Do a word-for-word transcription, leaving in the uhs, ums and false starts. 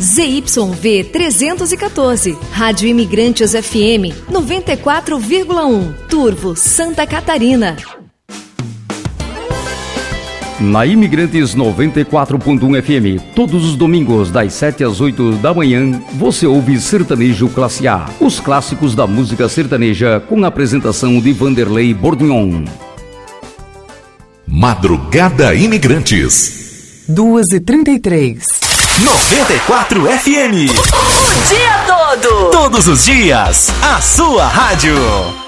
Z Y V trezentos e quatorze, Rádio Imigrantes F M noventa e quatro vírgula um, Turvo, Santa Catarina. Na Imigrantes noventa e quatro ponto um F M, todos os domingos das sete às oito da manhã, você ouve Sertanejo Classe A, os clássicos da música sertaneja, com a apresentação de Vanderlei Bordignon. Madrugada Imigrantes. duas e trinta e três. noventa e quatro F M. O dia todo. Todos os dias, a sua rádio.